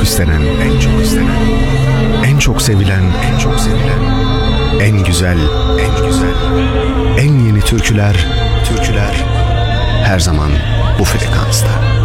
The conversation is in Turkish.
istenen, en çok istenen, en çok sevilen, en çok sevilen, en güzel, en güzel, en yeni türküler her zaman bu frekansta.